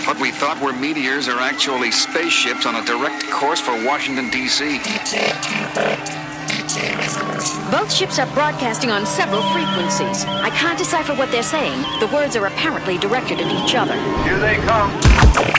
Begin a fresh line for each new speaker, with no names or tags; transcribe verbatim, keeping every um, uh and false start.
What we thought were meteors are actually spaceships on a direct course for Washington, D C
Both ships are broadcasting on several frequencies. I can't decipher what they're saying. The words are apparently directed at each other.
Here they come.